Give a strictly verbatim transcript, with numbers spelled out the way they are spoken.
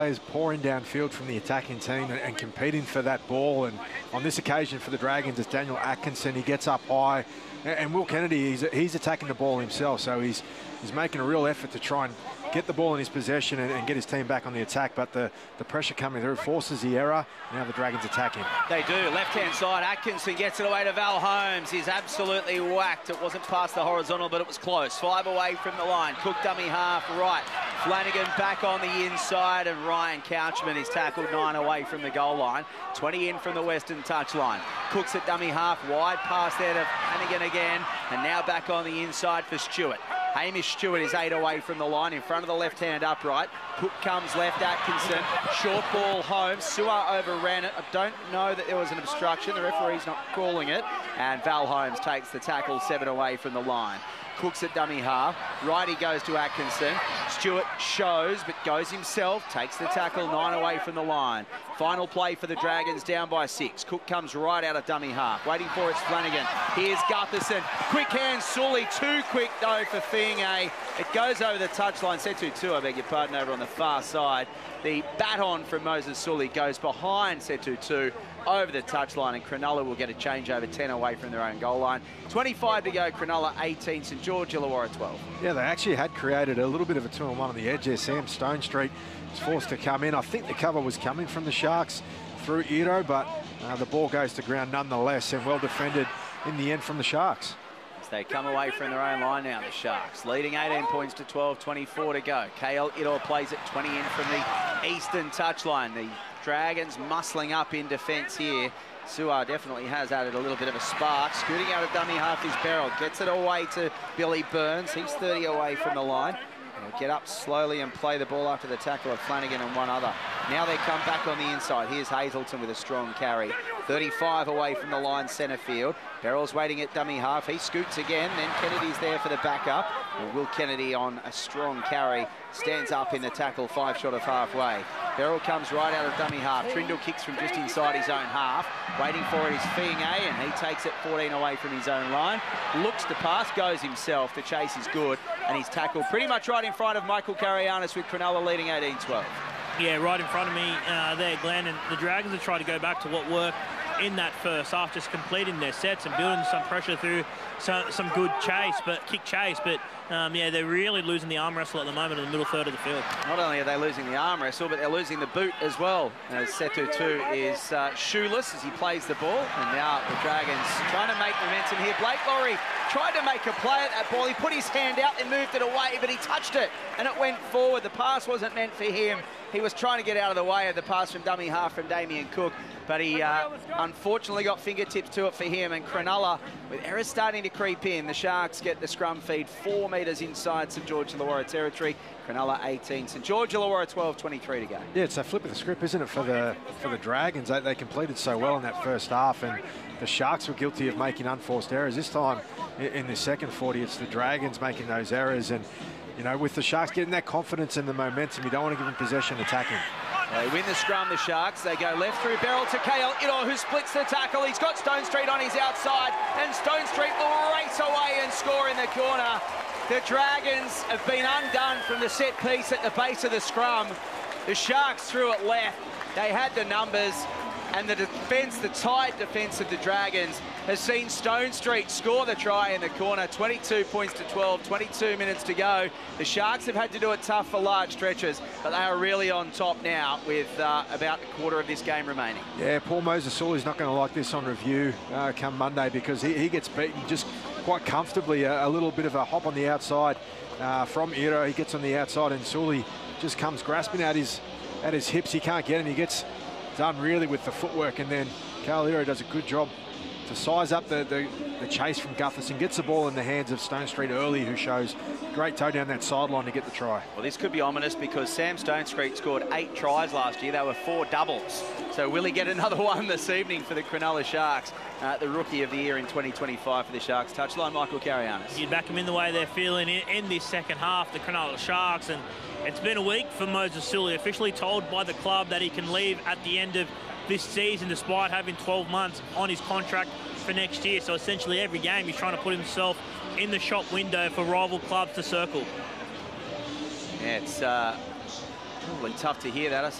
Players pouring downfield from the attacking team and, and competing for that ball. And on this occasion for the Dragons, it's Daniel Atkinson. He gets up high, and, and Will Kennedy, he's, he's attacking the ball himself. So he's he's making a real effort to try and get the ball in his possession and, and get his team back on the attack. But the, the pressure coming through forces the error. Now the Dragons attack him. They do. Left-hand side, Atkinson gets it away to Val Holmes. He's absolutely whacked. It wasn't past the horizontal, but it was close. Five away from the line. Cook dummy half right. Flanagan back on the inside, and Ryan Couchman is tackled nine away from the goal line. twenty in from the western touchline. Cook's at dummy half wide, pass there to Flanagan again, and now back on the inside for Stewart. Hamish Stewart is eight away from the line in front of the left-hand upright. Cook comes left, Atkinson. Short ball, Holmes. Su'A overran it. I don't know that there was an obstruction. The referee's not calling it. And Val Holmes takes the tackle seven away from the line. Cook's at dummy half. Righty goes to Atkinson. Stewart shows, but goes himself. Takes the tackle nine away from the line. Final play for the Dragons, down by six. Cook comes right out of dummy half. Waiting for it's Flanagan. Here's Gutherson. Quick hand, Sully. Too quick, though, for Fiingay. It goes over the touchline. Setu two, I beg your pardon, over on the far side. The baton from Moses Sully goes behind Setu two over the touchline, and Cronulla will get a change over ten away from their own goal line. twenty-five to go, Cronulla eighteen, St George Illawarra twelve. Yeah, they actually had created a little bit of a two on one on the edge there. Sam Stonestreet was forced to come in. I think the cover was coming from the Sharks through Iro, but uh, the ball goes to ground nonetheless, and well defended in the end from the Sharks. As they come away from their own line now, the Sharks leading eighteen points to twelve, twenty-four to go. K L Iro plays it twenty in from the eastern touchline. The Dragons muscling up in defence here. Su'A definitely has added a little bit of a spark. Scooting out of dummy half is Beryl. Gets it away to Billy Burns. He's thirty away from the line. They'll get up slowly and play the ball after the tackle of Flanagan and one other. Now they come back on the inside. Here's Hazelton with a strong carry. thirty-five away from the line, centre field. Beryl's waiting at dummy half. He scoots again. Then Kennedy's there for the backup. Well, Will Kennedy on a strong carry stands up in the tackle, five short of halfway. Beryl comes right out of dummy half. Trindle kicks from just inside his own half. Waiting for it is Fiingay, and he takes it fourteen away from his own line. Looks to pass, goes himself. The chase is good, and he's tackled pretty much right in front of Michael Karayanis, with Cronulla leading eighteen twelve. Yeah, right in front of me uh, there, Glenn. And the Dragons have tried to go back to what worked in that first half, just completing their sets and building some pressure through some, some good chase, but kick chase. But um, yeah, they're really losing the arm wrestle at the moment in the middle third of the field. Not only are they losing the arm wrestle, but they're losing the boot as well. As Setu two is uh, shoeless as he plays the ball. And now the Dragons trying to make momentum here. Blake Lawrie tried to make a play at that ball. He put his hand out and moved it away, but he touched it and it went forward. The pass wasn't meant for him. He was trying to get out of the way of the pass from dummy half from Damien Cook, but he uh, unfortunately got fingertips to it for him. And Cronulla, with errors starting to creep in, the Sharks get the scrum feed four metres inside St George Illawarra territory. Cronulla eighteen, St George Illawarra twelve, twenty-three to go. Yeah, it's a flip of the script, isn't it, for the for the Dragons? They, they completed so well in that first half, and the Sharks were guilty of making unforced errors. This time, in, in the second forty, it's the Dragons making those errors. And you know, with the Sharks getting that confidence and the momentum, you don't want to give them possession attacking. They win the scrum, the Sharks. They go left through Beryl to K L Iro, who splits the tackle. He's got Stonestreet on his outside, and Stonestreet will race away and score in the corner. The Dragons have been undone from the set piece at the base of the scrum. The Sharks threw it left. They had the numbers, and the defence, the tight defence of the Dragons, has seen Stonestreet score the try in the corner. twenty-two points to twelve, twenty-two minutes to go. The Sharks have had to do it tough for large stretches, but they are really on top now with uh, about a quarter of this game remaining. Yeah, Paul Moses-Sully's not going to like this on review uh, come Monday, because he, he gets beaten just quite comfortably. A, a little bit of a hop on the outside uh, from Iro. He gets on the outside, and Sully just comes grasping at his, at his hips. He can't get him. He gets done really with the footwork, and then Carl Iro does a good job to size up the, the, the chase from Gutherson, gets the ball in the hands of Stonestreet early, who shows great toe down that sideline to get the try. Well, this could be ominous, because Sam Stonestreet scored eight tries last year. They were four doubles. So will he get another one this evening for the Cronulla Sharks? Uh, the rookie of the year in twenty twenty-five for the Sharks. Touchline, Michael Karayanis. You'd back him in the way they're feeling in, in this second half, the Cronulla Sharks. And it's been a week for Moses Sully, officially told by the club that he can leave at the end of this season, despite having twelve months on his contract for next year. So essentially every game he's trying to put himself in the shop window for rival clubs to circle. Yeah, it's uh, Probably tough to hear that. I